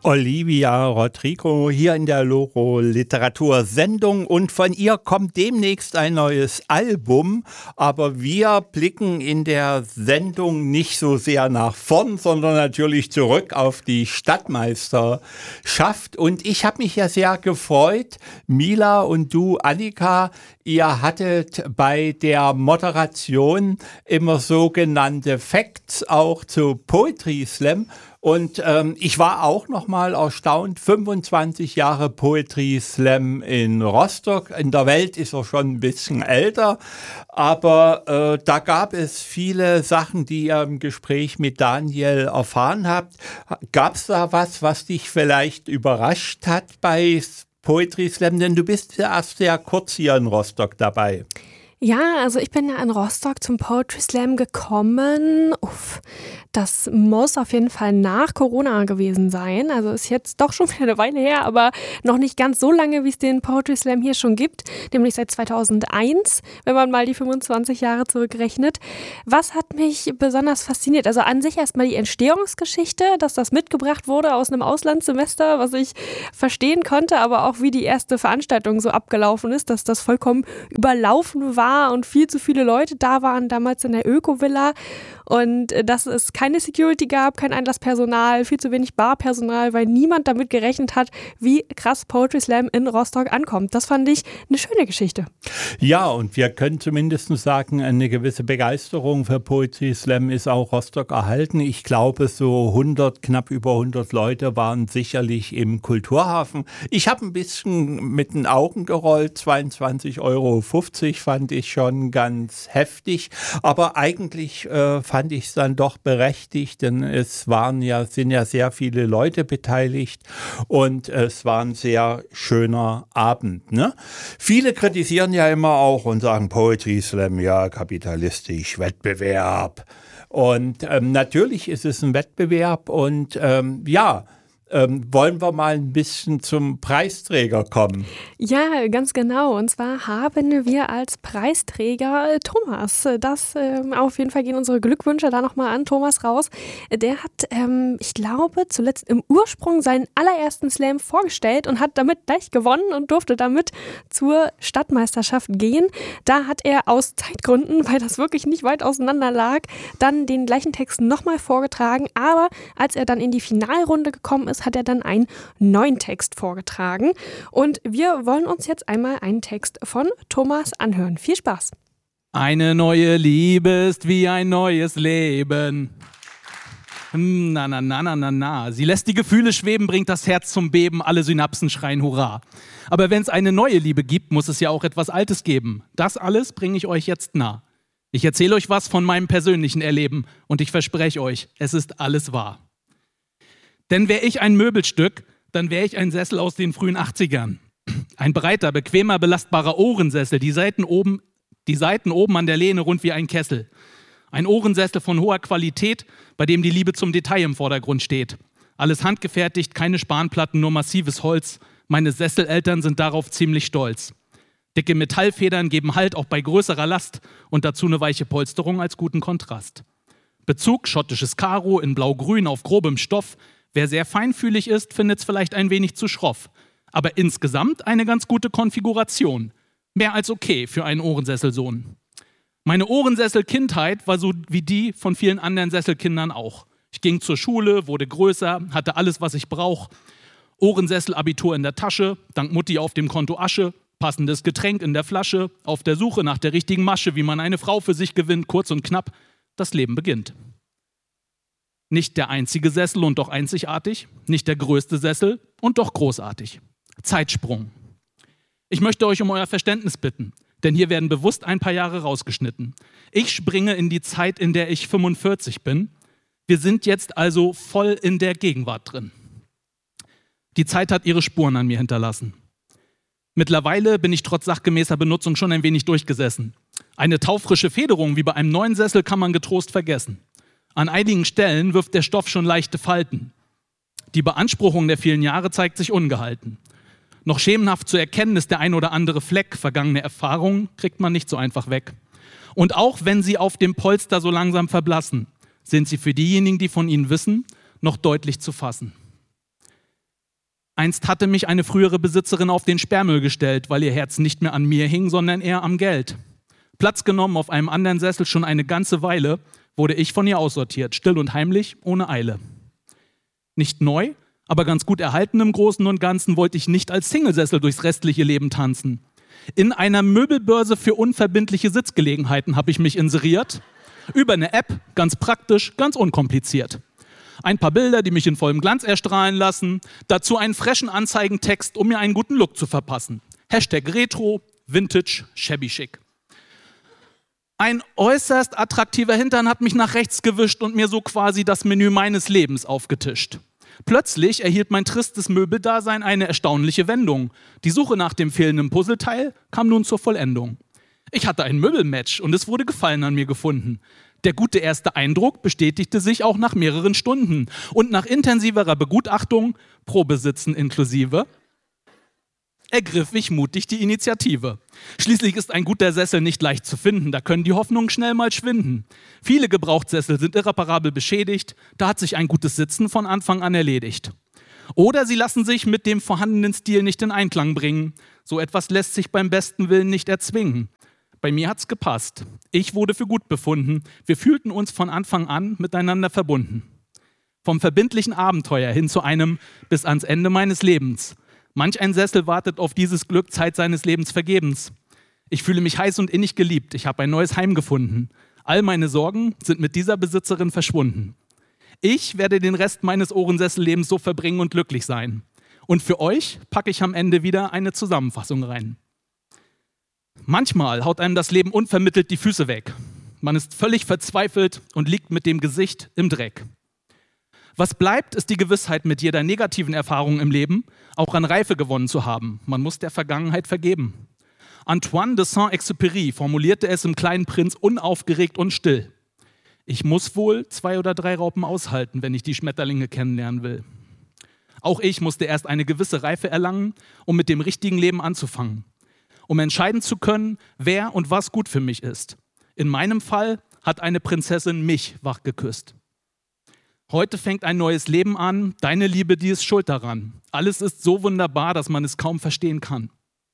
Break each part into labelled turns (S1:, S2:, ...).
S1: Olivia Rodrigo hier in der Loro Literatursendung und von ihr kommt demnächst ein neues Album, aber wir blicken in der Sendung nicht so sehr nach vorn, sondern natürlich zurück auf die Stadtmeisterschaft und ich habe mich ja sehr gefreut, Mila und du, Annika, ihr hattet bei der Moderation immer sogenannte Facts auch zu Poetry Slam. Und ich war auch nochmal erstaunt, 25 Jahre Poetry Slam in Rostock. In der Welt ist er schon ein bisschen älter, aber da gab es viele Sachen, die ihr im Gespräch mit Daniel erfahren habt. Gab es da was dich vielleicht überrascht hat bei Poetry Slam? Denn du bist ja erst sehr kurz hier in Rostock dabei.
S2: Ja, also ich bin ja in Rostock zum Poetry Slam gekommen. Das muss auf jeden Fall nach Corona gewesen sein. Also ist jetzt doch schon wieder eine Weile her, aber noch nicht ganz so lange, wie es den Poetry Slam hier schon gibt. Nämlich seit 2001, wenn man mal die 25 Jahre zurückrechnet. Was hat mich besonders fasziniert? Also an sich erstmal die Entstehungsgeschichte, dass das mitgebracht wurde aus einem Auslandssemester, was ich verstehen konnte, aber auch wie die erste Veranstaltung so abgelaufen ist, dass das vollkommen überlaufen war und viel zu viele Leute da waren, damals in der Öko-Villa und dass es keine Security gab, kein Einlasspersonal, viel zu wenig Barpersonal, weil niemand damit gerechnet hat, wie krass Poetry Slam in Rostock ankommt. Das fand ich eine schöne Geschichte.
S1: Ja, und wir können zumindest sagen, eine gewisse Begeisterung für Poetry Slam ist auch Rostock erhalten. Ich glaube, so knapp über 100 Leute waren sicherlich im Kulturhafen. Ich habe ein bisschen mit den Augen gerollt, 22,50 € fand ich schon ganz heftig, aber eigentlich fand ich es dann doch berechtigt, denn es sind ja sehr viele Leute beteiligt und es war ein sehr schöner Abend. Ne? Viele kritisieren ja immer auch und sagen Poetry Slam, ja, kapitalistisch, Wettbewerb. Und natürlich ist es ein Wettbewerb und wollen wir mal ein bisschen zum Preisträger kommen?
S2: Ja, ganz genau. Und zwar haben wir als Preisträger Thomas. Das auf jeden Fall gehen unsere Glückwünsche da nochmal an Thomas raus. Der hat, ich glaube, zuletzt im Ursprung seinen allerersten Slam vorgestellt und hat damit gleich gewonnen und durfte damit zur Stadtmeisterschaft gehen. Da hat er aus Zeitgründen, weil das wirklich nicht weit auseinander lag, dann den gleichen Text nochmal vorgetragen. Aber als er dann in die Finalrunde gekommen ist, hat er dann einen neuen Text vorgetragen. Und wir wollen uns jetzt einmal einen Text von Thomas anhören. Viel Spaß!
S3: Eine neue Liebe ist wie ein neues Leben. Na, na, na, na, na, na. Sie lässt die Gefühle schweben, bringt das Herz zum Beben, alle Synapsen schreien Hurra. Aber wenn es eine neue Liebe gibt, muss es ja auch etwas Altes geben. Das alles bringe ich euch jetzt nah. Ich erzähle euch was von meinem persönlichen Erleben und ich verspreche euch, es ist alles wahr. Denn wäre ich ein Möbelstück, dann wäre ich ein Sessel aus den frühen 80ern. Ein breiter, bequemer, belastbarer Ohrensessel, die Seiten oben an der Lehne rund wie ein Kessel. Ein Ohrensessel von hoher Qualität, bei dem die Liebe zum Detail im Vordergrund steht. Alles handgefertigt, keine Spanplatten, nur massives Holz. Meine Sesseleltern sind darauf ziemlich stolz. Dicke Metallfedern geben Halt auch bei größerer Last und dazu eine weiche Polsterung als guten Kontrast. Bezug schottisches Karo in blau-grün auf grobem Stoff. Wer sehr feinfühlig ist, findet es vielleicht ein wenig zu schroff. Aber insgesamt eine ganz gute Konfiguration. Mehr als okay für einen Ohrensesselsohn. Meine Ohrensessel-Kindheit war so wie die von vielen anderen Sesselkindern auch. Ich ging zur Schule, wurde größer, hatte alles, was ich brauche. Ohrensessel-Abitur in der Tasche, dank Mutti auf dem Konto Asche, passendes Getränk in der Flasche, auf der Suche nach der richtigen Masche, wie man eine Frau für sich gewinnt, kurz und knapp, das Leben beginnt. Nicht der einzige Sessel und doch einzigartig, nicht der größte Sessel und doch großartig. Zeitsprung. Ich möchte euch um euer Verständnis bitten, denn hier werden bewusst ein paar Jahre rausgeschnitten. Ich springe in die Zeit, in der ich 45 bin. Wir sind jetzt also voll in der Gegenwart drin. Die Zeit hat ihre Spuren an mir hinterlassen. Mittlerweile bin ich trotz sachgemäßer Benutzung schon ein wenig durchgesessen. Eine taufrische Federung wie bei einem neuen Sessel kann man getrost vergessen. An einigen Stellen wirft der Stoff schon leichte Falten. Die Beanspruchung der vielen Jahre zeigt sich ungehalten. Noch schemenhaft zu erkennen ist der ein oder andere Fleck. Vergangene Erfahrungen kriegt man nicht so einfach weg. Und auch wenn sie auf dem Polster so langsam verblassen, sind sie für diejenigen, die von ihnen wissen, noch deutlich zu fassen. Einst hatte mich eine frühere Besitzerin auf den Sperrmüll gestellt, weil ihr Herz nicht mehr an mir hing, sondern eher am Geld. Platz genommen auf einem anderen Sessel schon eine ganze Weile, wurde ich von ihr aussortiert, still und heimlich, ohne Eile. Nicht neu, aber ganz gut erhalten im Großen und Ganzen wollte ich nicht als Singlesessel durchs restliche Leben tanzen. In einer Möbelbörse für unverbindliche Sitzgelegenheiten habe ich mich inseriert. Über eine App, ganz praktisch, ganz unkompliziert. Ein paar Bilder, die mich in vollem Glanz erstrahlen lassen. Dazu einen freshen Anzeigentext, um mir einen guten Look zu verpassen. Hashtag Retro, Vintage, Shabby Chic. Ein äußerst attraktiver Hintern hat mich nach rechts gewischt und mir so quasi das Menü meines Lebens aufgetischt. Plötzlich erhielt mein tristes Möbeldasein eine erstaunliche Wendung. Die Suche nach dem fehlenden Puzzleteil kam nun zur Vollendung. Ich hatte ein Möbelmatch und es wurde Gefallen an mir gefunden. Der gute erste Eindruck bestätigte sich auch nach mehreren Stunden. Und nach intensiverer Begutachtung, Probesitzen inklusive, ergriff ich mutig die Initiative. Schließlich ist ein guter Sessel nicht leicht zu finden, da können die Hoffnungen schnell mal schwinden. Viele Gebrauchtssessel sind irreparabel beschädigt, da hat sich ein gutes Sitzen von Anfang an erledigt. Oder sie lassen sich mit dem vorhandenen Stil nicht in Einklang bringen. So etwas lässt sich beim besten Willen nicht erzwingen. Bei mir hat's gepasst. Ich wurde für gut befunden. Wir fühlten uns von Anfang an miteinander verbunden. Vom verbindlichen Abenteuer hin zu einem bis ans Ende meines Lebens. Manch ein Sessel wartet auf dieses Glück Zeit seines Lebens vergebens. Ich fühle mich heiß und innig geliebt. Ich habe ein neues Heim gefunden. All meine Sorgen sind mit dieser Besitzerin verschwunden. Ich werde den Rest meines Ohrensessellebens so verbringen und glücklich sein. Und für euch packe ich am Ende wieder eine Zusammenfassung rein. Manchmal haut einem das Leben unvermittelt die Füße weg. Man ist völlig verzweifelt und liegt mit dem Gesicht im Dreck. Was bleibt, ist die Gewissheit, mit jeder negativen Erfahrung im Leben auch an Reife gewonnen zu haben. Man muss der Vergangenheit vergeben. Antoine de Saint-Exupéry formulierte es im Kleinen Prinz unaufgeregt und still. Ich muss wohl 2 oder 3 Raupen aushalten, wenn ich die Schmetterlinge kennenlernen will. Auch ich musste erst eine gewisse Reife erlangen, um mit dem richtigen Leben anzufangen. Um entscheiden zu können, wer und was gut für mich ist. In meinem Fall hat eine Prinzessin mich wach geküsst. Heute fängt ein neues Leben an, deine Liebe, die ist schuld daran. Alles ist so wunderbar, dass man es kaum verstehen kann.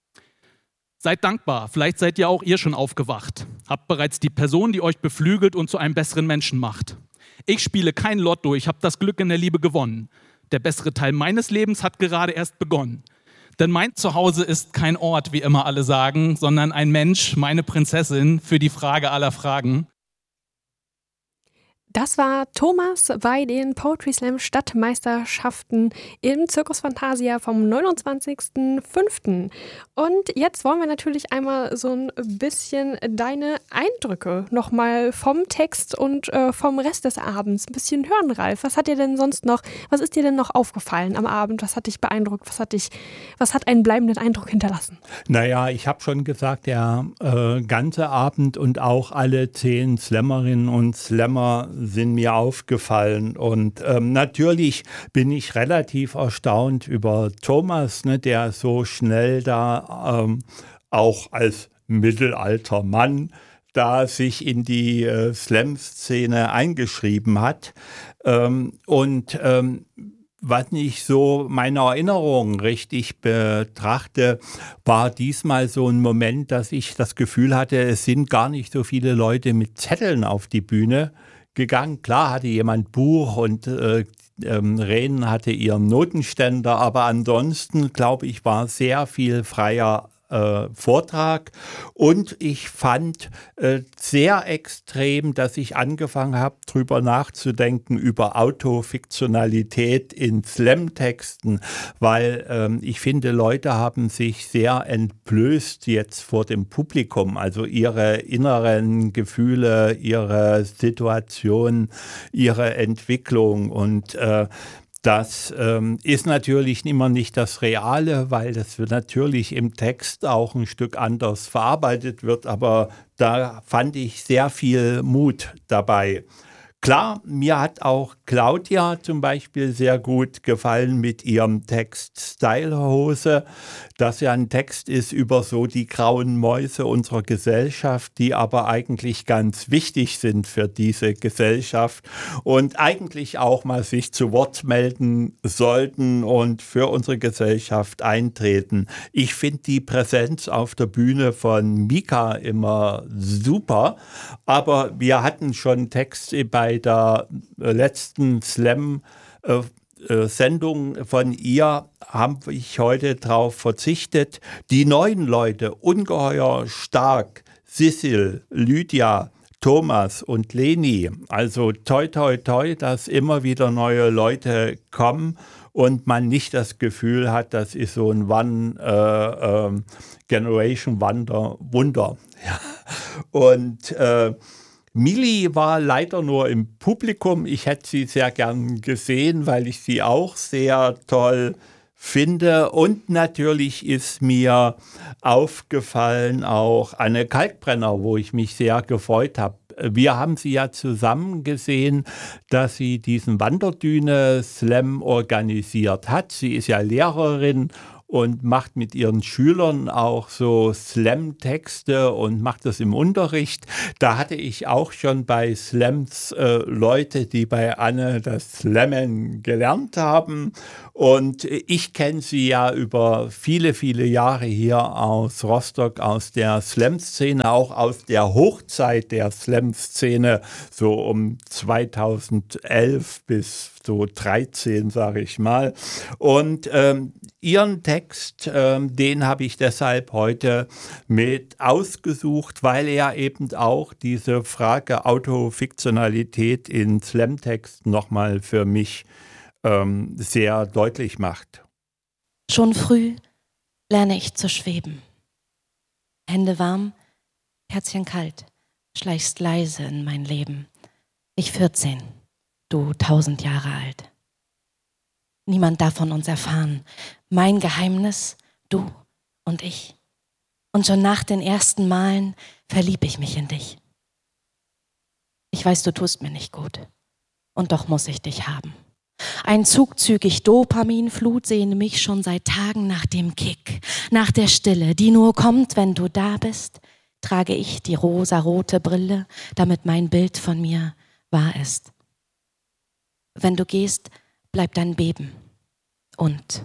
S3: Seid dankbar, vielleicht seid ihr auch ihr schon aufgewacht. Habt bereits die Person, die euch beflügelt und zu einem besseren Menschen macht. Ich spiele kein Lotto, ich habe das Glück in der Liebe gewonnen. Der bessere Teil meines Lebens hat gerade erst begonnen. Denn mein Zuhause ist kein Ort, wie immer alle sagen, sondern ein Mensch, meine Prinzessin, für die Frage aller Fragen.
S2: Das war Thomas bei den Poetry Slam Stadtmeisterschaften im Circus Fantasia vom 29.05. Und jetzt wollen wir natürlich einmal so ein bisschen deine Eindrücke nochmal vom Text und vom Rest des Abends ein bisschen hören, Ralf. Was ist dir denn noch aufgefallen am Abend? Was hat dich beeindruckt? Was hat einen bleibenden Eindruck hinterlassen?
S1: Naja, ich habe schon gesagt, der ganze Abend und auch alle 10 Slammerinnen und Slammer sind mir aufgefallen. Und natürlich bin ich relativ erstaunt über Thomas, ne, der so schnell da auch als mittelalter Mann da sich in die Slam-Szene eingeschrieben hat. Was ich so meine Erinnerungen richtig betrachte, war diesmal so ein Moment, dass ich das Gefühl hatte, es sind gar nicht so viele Leute mit Zetteln auf die Bühne gegangen. Klar hatte jemand Buch und Renen hatte ihren Notenständer, aber ansonsten, glaube ich, war sehr viel freier Vortrag. Und ich fand sehr extrem, dass ich angefangen habe, drüber nachzudenken, über Autofiktionalität in Slam-Texten, weil ich finde, Leute haben sich sehr entblößt jetzt vor dem Publikum, also ihre inneren Gefühle, ihre Situation, ihre Entwicklung und das ist natürlich immer nicht das Reale, weil das natürlich im Text auch ein Stück anders verarbeitet wird, aber da fand ich sehr viel Mut dabei. Klar, mir hat auch Claudia zum Beispiel sehr gut gefallen mit ihrem Text Stylehose, das ja ein Text ist über so die grauen Mäuse unserer Gesellschaft, die aber eigentlich ganz wichtig sind für diese Gesellschaft und eigentlich auch mal sich zu Wort melden sollten und für unsere Gesellschaft eintreten. Ich finde die Präsenz auf der Bühne von Mika immer super, aber wir hatten schon Text bei der letzten Slam-Sendung von ihr, habe ich heute darauf verzichtet. Die neuen Leute, ungeheuer stark, Sissil, Lydia, Thomas und Leni. Also toi, toi, toi, dass immer wieder neue Leute kommen und man nicht das Gefühl hat, das ist so ein One-Generation-Wunder. Ja. Und Milli war leider nur im Publikum. Ich hätte sie sehr gern gesehen, weil ich sie auch sehr toll finde. Und natürlich ist mir aufgefallen auch Anne Kalkbrenner, wo ich mich sehr gefreut habe. Wir haben sie ja zusammen gesehen, dass sie diesen Wanderdüne-Slam organisiert hat. Sie ist ja Lehrerin und macht mit ihren Schülern auch so Slam-Texte und macht das im Unterricht. Da hatte ich auch schon bei Slams Leute, die bei Anne das Slammen gelernt haben. Und ich kenne sie ja über viele, viele Jahre hier aus Rostock, aus der Slam-Szene, auch aus der Hochzeit der Slam-Szene, so um 2011 bis so 13, sage ich mal. Und ihren Text, den habe ich deshalb heute mit ausgesucht, weil er eben auch diese Frage Autofiktionalität in Slam-Text nochmal für mich sehr deutlich macht.
S4: Schon früh lerne ich zu schweben. Hände warm, Herzchen kalt, schleichst leise in mein Leben. Ich 14, du 1000 Jahre alt. Niemand darf von uns erfahren. Mein Geheimnis, du und ich. Und schon nach den ersten Malen verlieb ich mich in dich. Ich weiß, du tust mir nicht gut. Und doch muss ich dich haben. Ein zugzügig Dopaminflut sehne mich schon seit Tagen nach dem Kick, nach der Stille, die nur kommt, wenn du da bist, trage ich die rosarote Brille, damit mein Bild von mir wahr ist. Wenn du gehst, bleibt dein Beben und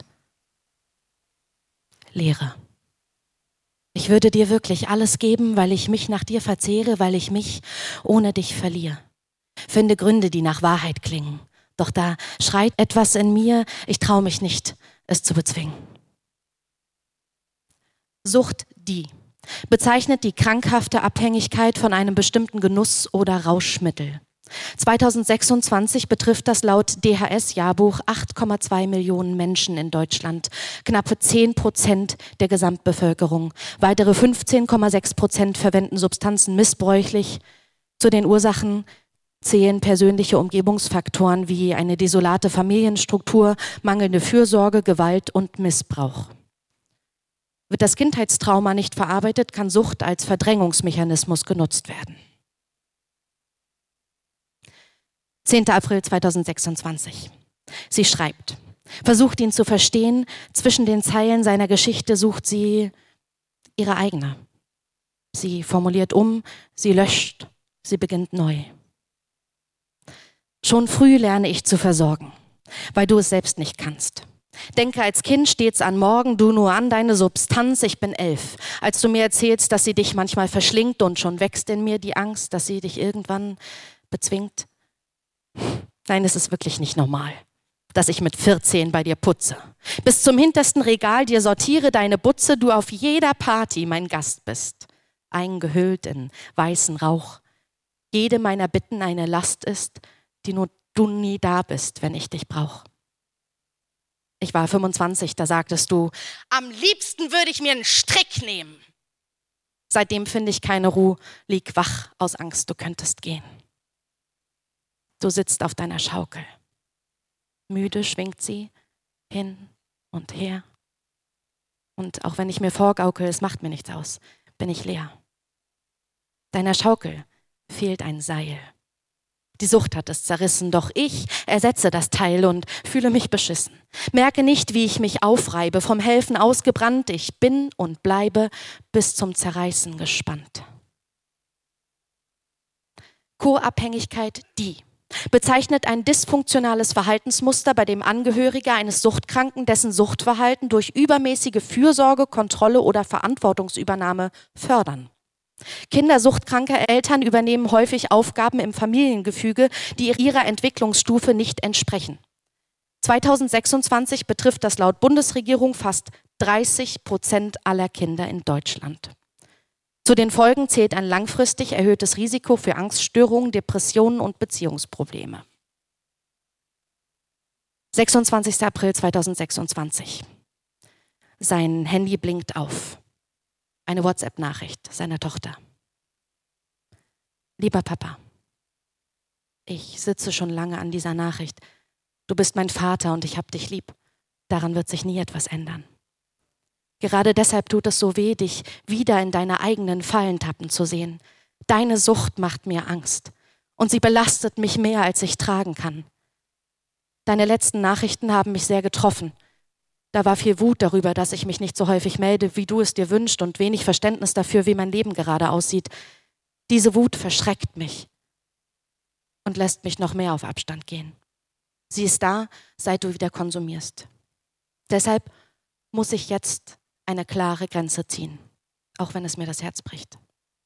S4: Leere. Ich würde dir wirklich alles geben, weil ich mich nach dir verzehre, weil ich mich ohne dich verliere. Finde Gründe, die nach Wahrheit klingen. Doch da schreit etwas in mir, ich traue mich nicht, es zu bezwingen. Sucht bezeichnet die krankhafte Abhängigkeit von einem bestimmten Genuss oder Rauschmittel. 2026 betrifft das laut DHS-Jahrbuch 8,2 Millionen Menschen in Deutschland, knappe 10% der Gesamtbevölkerung. Weitere 15,6% verwenden Substanzen missbräuchlich. Zu den Ursachen zählen persönliche Umgebungsfaktoren wie eine desolate Familienstruktur, mangelnde Fürsorge, Gewalt und Missbrauch. Wird das Kindheitstrauma nicht verarbeitet, kann Sucht als Verdrängungsmechanismus genutzt werden. 10. April 2026. Sie schreibt, versucht ihn zu verstehen, zwischen den Zeilen seiner Geschichte sucht sie ihre eigene. Sie formuliert sie löscht, sie beginnt neu. Schon früh lerne ich zu versorgen, weil du es selbst nicht kannst. Denke als Kind stets an morgen, du nur an deine Substanz, ich bin 11. Als du mir erzählst, dass sie dich manchmal verschlingt und schon wächst in mir die Angst, dass sie dich irgendwann bezwingt. Nein, es ist wirklich nicht normal, dass ich mit 14 bei dir putze. Bis zum hintersten Regal dir sortiere deine Butze, du auf jeder Party mein Gast bist. Eingehüllt in weißen Rauch. Jede meiner Bitten eine Last ist, die nur du nie da bist, wenn ich dich brauche. Ich war 25, da sagtest du, am liebsten würde ich mir einen Strick nehmen. Seitdem finde ich keine Ruhe, lieg wach aus Angst, du könntest gehen. Du sitzt auf deiner Schaukel. Müde schwingt sie hin und her. Und auch wenn ich mir vorgaukel, es macht mir nichts aus, bin ich leer. Deiner Schaukel fehlt ein Seil. Die Sucht hat es zerrissen, doch ich ersetze das Teil und fühle mich beschissen. Merke nicht, wie ich mich aufreibe, vom Helfen ausgebrannt. Ich bin und bleibe bis zum Zerreißen gespannt. Co-Abhängigkeit, die bezeichnet ein dysfunktionales Verhaltensmuster, bei dem Angehörige eines Suchtkranken dessen Suchtverhalten durch übermäßige Fürsorge, Kontrolle oder Verantwortungsübernahme fördern. Kinder suchtkranker Eltern übernehmen häufig Aufgaben im Familiengefüge, die ihrer Entwicklungsstufe nicht entsprechen. 2026 betrifft das laut Bundesregierung fast 30% aller Kinder in Deutschland. Zu den Folgen zählt ein langfristig erhöhtes Risiko für Angststörungen, Depressionen und Beziehungsprobleme. 26. April 2026. Sein Handy blinkt auf. Eine WhatsApp-Nachricht seiner Tochter. Lieber Papa, ich sitze schon lange an dieser Nachricht. Du bist mein Vater und ich hab dich lieb. Daran wird sich nie etwas ändern. Gerade deshalb tut es so weh, dich wieder in deine eigenen Fallen tappen zu sehen. Deine Sucht macht mir Angst und sie belastet mich mehr, als ich tragen kann. Deine letzten Nachrichten haben mich sehr getroffen. Da war viel Wut darüber, dass ich mich nicht so häufig melde, wie du es dir wünschst und wenig Verständnis dafür, wie mein Leben gerade aussieht. Diese Wut verschreckt mich und lässt mich noch mehr auf Abstand gehen. Sie ist da, seit du wieder konsumierst. Deshalb muss ich jetzt eine klare Grenze ziehen, auch wenn es mir das Herz bricht.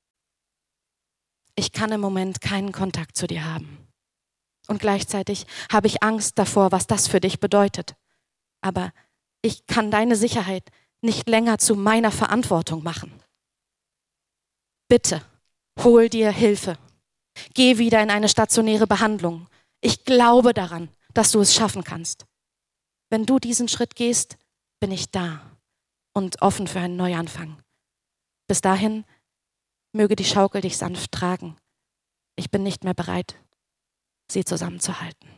S4: Ich kann im Moment keinen Kontakt zu dir haben. Und gleichzeitig habe ich Angst davor, was das für dich bedeutet. Aber ich kann deine Sicherheit nicht länger zu meiner Verantwortung machen. Bitte, hol dir Hilfe. Geh wieder in eine stationäre Behandlung. Ich glaube daran, dass du es schaffen kannst. Wenn du diesen Schritt gehst, bin ich da und offen für einen Neuanfang. Bis dahin möge die Schaukel dich sanft tragen. Ich bin nicht mehr bereit, sie zusammenzuhalten.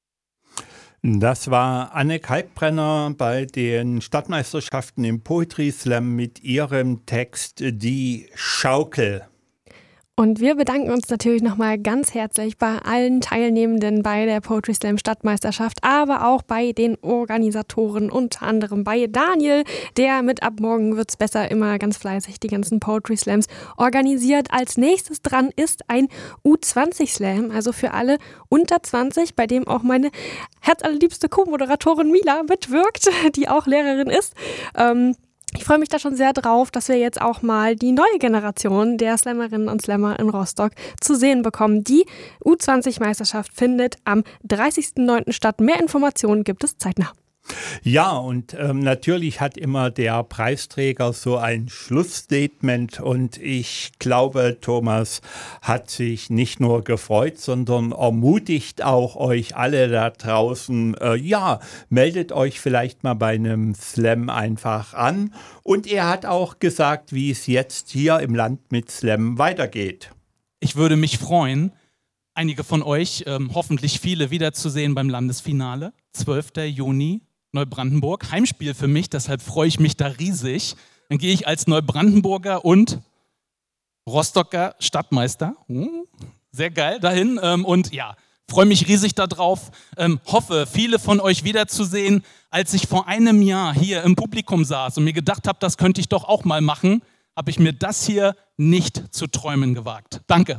S1: Das war Anne Kalkbrenner bei den Stadtmeisterschaften im Poetry Slam mit ihrem Text Die Schaukel.
S2: Und wir bedanken uns natürlich nochmal ganz herzlich bei allen Teilnehmenden bei der Poetry Slam Stadtmeisterschaft, aber auch bei den Organisatoren, unter anderem bei Daniel, der mit Ab morgen wird's besser immer ganz fleißig die ganzen Poetry Slams organisiert. Als nächstes dran ist ein U20 Slam, also für alle unter 20, bei dem auch meine herzallerliebste Co-Moderatorin Mila mitwirkt, die auch Lehrerin ist. Ich freue mich da schon sehr drauf, dass wir jetzt auch mal die neue Generation der Slammerinnen und Slammer in Rostock zu sehen bekommen. Die U20-Meisterschaft findet am 30.09. statt. Mehr Informationen gibt es zeitnah.
S1: Ja, und natürlich hat immer der Preisträger so ein Schlussstatement und ich glaube, Thomas hat sich nicht nur gefreut, sondern ermutigt auch euch alle da draußen, meldet euch vielleicht mal bei einem Slam einfach an und er hat auch gesagt, wie es jetzt hier im Land mit Slam weitergeht.
S3: Ich würde mich freuen, einige von euch, hoffentlich viele, wiederzusehen beim Landesfinale, 12. Juni. Neubrandenburg, Heimspiel für mich, deshalb freue ich mich da riesig. Dann gehe ich als Neubrandenburger und Rostocker Stadtmeister, sehr geil, dahin und ja, freue mich riesig darauf, hoffe, viele von euch wiederzusehen. Als ich vor einem Jahr hier im Publikum saß und mir gedacht habe, das könnte ich doch auch mal machen, habe ich mir das hier nicht zu träumen gewagt. Danke.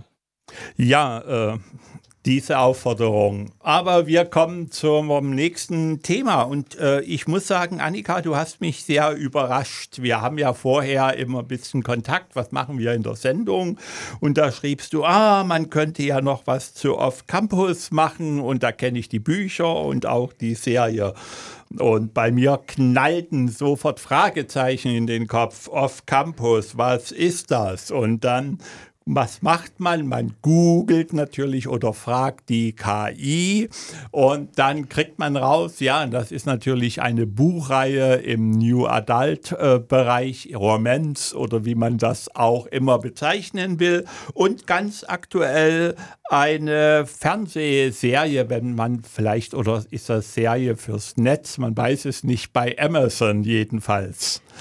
S1: Ja, diese Aufforderung. Aber wir kommen zum nächsten Thema und ich muss sagen, Annika, du hast mich sehr überrascht. Wir haben ja vorher immer ein bisschen Kontakt, was machen wir in der Sendung und da schriebst du, man könnte ja noch was zu Off Campus machen und da kenne ich die Bücher und auch die Serie. Und bei mir knallten sofort Fragezeichen in den Kopf. Off Campus, was ist das? Und dann was macht man? Man googelt natürlich oder fragt die KI und dann kriegt man raus, ja, das ist natürlich eine Buchreihe im New Adult Bereich, Romance oder wie man das auch immer bezeichnen will und ganz aktuell eine Fernsehserie, wenn man vielleicht, oder ist das Serie fürs Netz, man weiß es nicht, bei Amazon jedenfalls.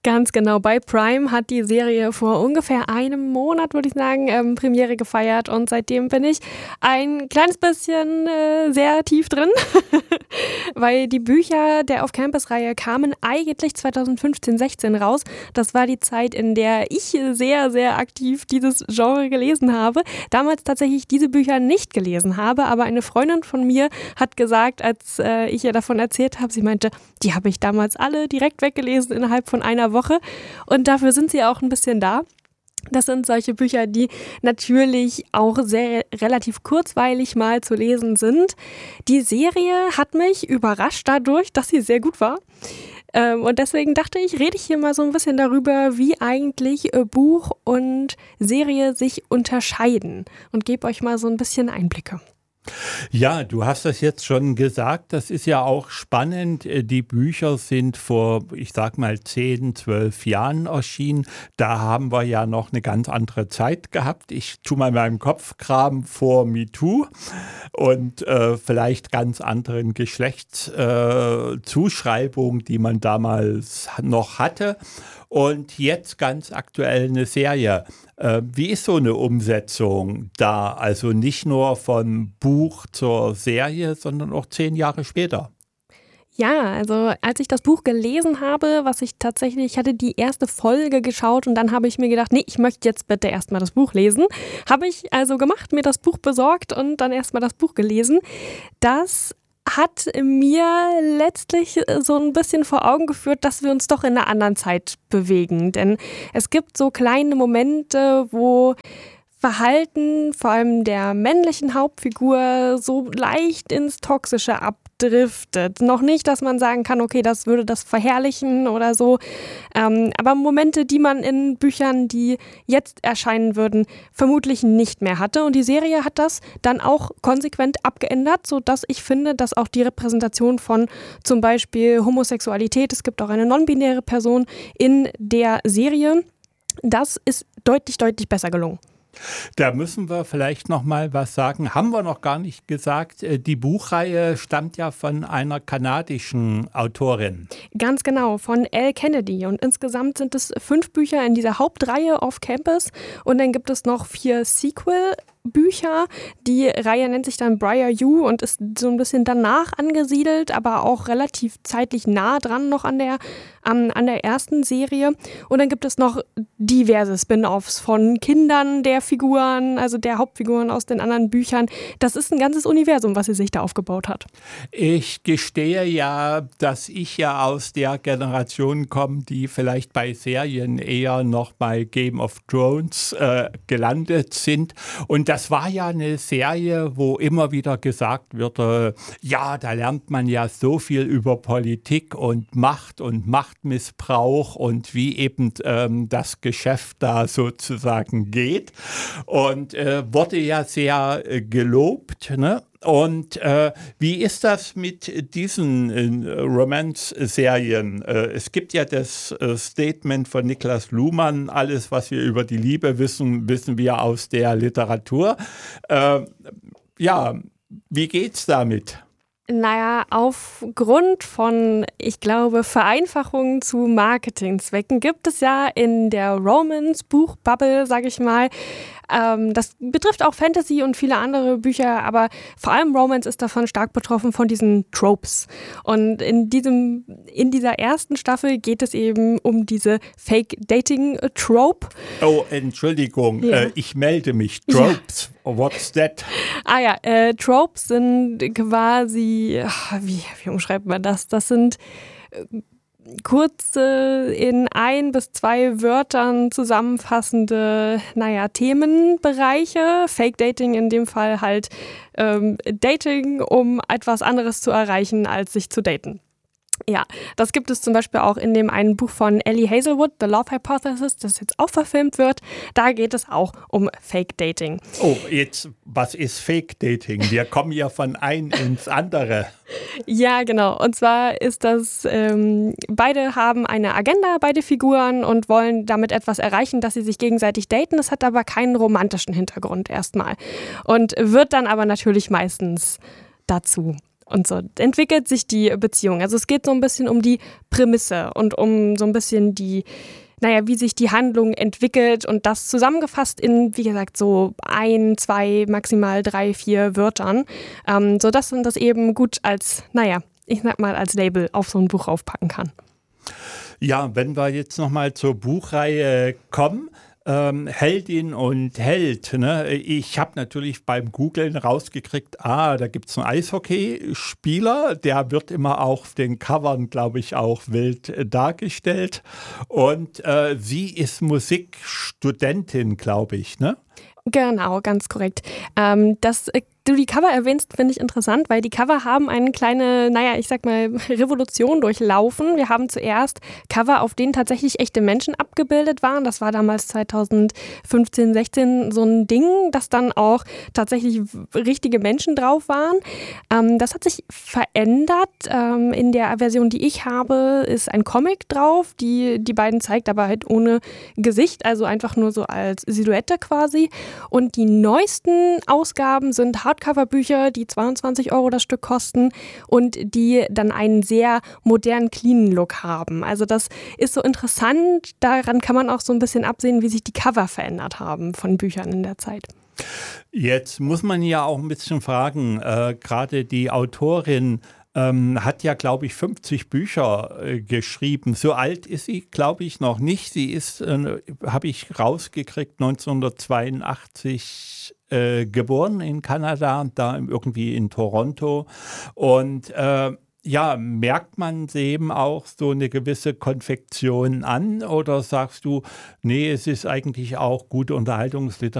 S2: Ganz genau. Bei Prime hat die Serie vor ungefähr einem Monat, würde ich sagen, Premiere gefeiert und seitdem bin ich ein kleines bisschen sehr tief drin, weil die Bücher der Off-Campus-Reihe kamen eigentlich 2015/16 raus. Das war die Zeit, in der ich sehr, sehr aktiv dieses Genre gelesen habe. Damals tatsächlich diese Bücher nicht gelesen habe, aber eine Freundin von mir hat gesagt, als ich ihr davon erzählt habe, sie meinte, die habe ich damals alle direkt weggelesen innerhalb von einer Woche und dafür sind sie auch ein bisschen da. Das sind solche Bücher, die natürlich auch sehr relativ kurzweilig mal zu lesen sind. Die Serie hat mich überrascht dadurch, dass sie sehr gut war. Und deswegen dachte ich, rede ich hier mal so ein bisschen darüber, wie eigentlich Buch und Serie sich unterscheiden und gebe euch mal so ein bisschen Einblicke.
S1: Ja, du hast das jetzt schon gesagt, das ist ja auch spannend. Die Bücher sind vor, ich sag mal, 10, 12 Jahren erschienen. Da haben wir ja noch eine ganz andere Zeit gehabt. Ich tue mal in meinem Kopf graben vor MeToo und vielleicht ganz anderen Geschlechtszuschreibungen, die man damals noch hatte. Und jetzt ganz aktuell eine Serie. Wie ist so eine Umsetzung da? Also nicht nur von Buch zur Serie, sondern auch 10 Jahre später.
S2: Ja, also als ich das Buch gelesen habe, ich hatte die erste Folge geschaut und dann habe ich mir gedacht, nee, ich möchte jetzt bitte erstmal das Buch lesen. Habe ich also gemacht, mir das Buch besorgt und dann erstmal das Buch gelesen. Das hat mir letztlich so ein bisschen vor Augen geführt, dass wir uns doch in einer anderen Zeit bewegen. Denn es gibt so kleine Momente, wo Verhalten, vor allem der männlichen Hauptfigur, so leicht ins Toxische abdriftet. Noch nicht, dass man sagen kann, okay, das würde das verherrlichen oder so. Aber Momente, die man in Büchern, die jetzt erscheinen würden, vermutlich nicht mehr hatte. Und die Serie hat das dann auch konsequent abgeändert, sodass ich finde, dass auch die Repräsentation von zum Beispiel Homosexualität, es gibt auch eine non-binäre Person in der Serie, das ist deutlich, deutlich besser gelungen.
S1: Da müssen wir vielleicht noch mal was sagen. Haben wir noch gar nicht gesagt. Die Buchreihe stammt ja von einer kanadischen Autorin.
S2: Ganz genau, von Elle Kennedy. Und insgesamt sind es 5 Bücher in dieser Hauptreihe Off-Campus. Und dann gibt es noch 4 Sequel-Bücher. Die Reihe nennt sich dann Briar U und ist so ein bisschen danach angesiedelt, aber auch relativ zeitlich nah dran noch an der ersten Serie. Und dann gibt es noch diverse Spin-Offs von Kindern der Figuren, also der Hauptfiguren aus den anderen Büchern. Das ist ein ganzes Universum, was sie sich da aufgebaut hat.
S1: Ich gestehe ja, dass ich ja aus der Generation komme, die vielleicht bei Serien eher noch bei Game of Thrones gelandet sind. Und das war ja eine Serie, wo immer wieder gesagt wird, ja, da lernt man ja so viel über Politik und Machtmissbrauch und wie eben das Geschäft da sozusagen geht. Und wurde ja sehr gelobt, ne? Und wie ist das mit diesen Romance-Serien? Es gibt ja das Statement von Niklas Luhmann, alles, was wir über die Liebe wissen, wissen wir aus der Literatur. Ja, wie geht's damit?
S2: Naja, aufgrund von, ich glaube, Vereinfachungen zu Marketingzwecken gibt es ja in der Romance-Buchbubble, sage ich mal, das betrifft auch Fantasy und viele andere Bücher, aber vor allem Romance ist davon stark betroffen von diesen Tropes. Und in dieser ersten Staffel geht es eben um diese Fake-Dating-Trope.
S1: Oh, Entschuldigung,
S2: ja.
S1: Ich melde mich. Tropes, ja. What's that?
S2: Tropes sind quasi, wie umschreibt man das? Das sind kurze, in 1 bis 2 Wörtern zusammenfassende, Themenbereiche. Fake Dating in dem Fall halt Dating, um etwas anderes zu erreichen, als sich zu daten. Ja, das gibt es zum Beispiel auch in dem einen Buch von Ellie Hazelwood, The Love Hypothesis, das jetzt auch verfilmt wird. Da geht es auch um Fake Dating.
S1: Oh, jetzt, was ist Fake Dating? Wir kommen ja von einem ins andere.
S2: Ja, genau. Und zwar ist das, beide haben eine Agenda, beide Figuren, und wollen damit etwas erreichen, dass sie sich gegenseitig daten. Das hat aber keinen romantischen Hintergrund erstmal. Und wird dann aber natürlich meistens dazu. Und so entwickelt sich die Beziehung. Also es geht so ein bisschen um die Prämisse und um so ein bisschen wie sich die Handlung entwickelt und das zusammengefasst in, wie gesagt, so 1, 2, maximal 3, 4 Wörtern, sodass man das eben gut als, ich sag mal, als Label auf so ein Buch aufpacken kann.
S1: Ja, wenn wir jetzt nochmal zur Buchreihe kommen, Heldin und Held. Ne? Ich habe natürlich beim Googlen rausgekriegt, da gibt es einen Eishockeyspieler, der wird immer auf den Covern, glaube ich, auch wild dargestellt. Und sie ist Musikstudentin, glaube ich, ne?
S2: Genau, ganz korrekt. Dass du die Cover erwähnst, finde ich interessant, weil die Cover haben eine kleine, ich sag mal, Revolution durchlaufen. Wir haben zuerst Cover, auf denen tatsächlich echte Menschen abgebildet waren. Das war damals 2015, 16 so ein Ding, dass dann auch tatsächlich richtige Menschen drauf waren. Das hat sich verändert. In der Version, die ich habe, ist ein Comic drauf. Die beiden zeigt aber halt ohne Gesicht, also einfach nur so als Silhouette quasi. Und die neuesten Ausgaben sind Hardcover-Bücher, die 22 € das Stück kosten und die dann einen sehr modernen, cleanen Look haben. Also das ist so interessant, daran kann man auch so ein bisschen absehen, wie sich die Cover verändert haben von Büchern in der Zeit.
S1: Jetzt muss man ja auch ein bisschen fragen, gerade die Autorin hat ja, glaube ich, 50 Bücher geschrieben. So alt ist sie, glaube ich, noch nicht. Sie ist, habe ich rausgekriegt, 1982 geboren in Kanada, da irgendwie in Toronto. Und merkt man dem auch so eine gewisse Konfektion an? Oder sagst du, nee, es ist eigentlich auch gute Unterhaltungsliteratur?